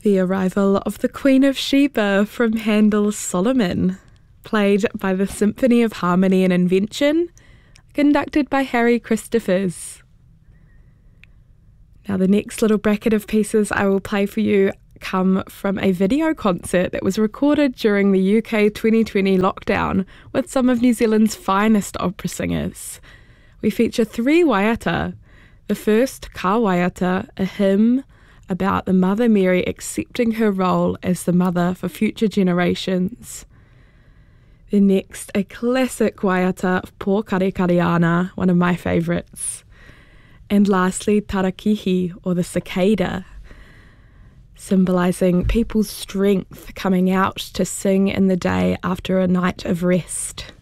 The arrival of the Queen of Sheba from Handel's Solomon, played by the Symphony of Harmony and Invention, conducted by Harry Christophers. Now the next little bracket of pieces I will play for you come from a video concert that was recorded during the UK 2020 lockdown with some of New Zealand's finest opera singers. We feature 3 waiata. The first, Ka Waiata, a hymn about the Mother Mary accepting her role as the mother for future generations. The next, a classic waiata of Po Karekariana, one of my favourites. And lastly, Tarakihi, or the cicada, symbolising people's strength coming out to sing in the day after a night of rest.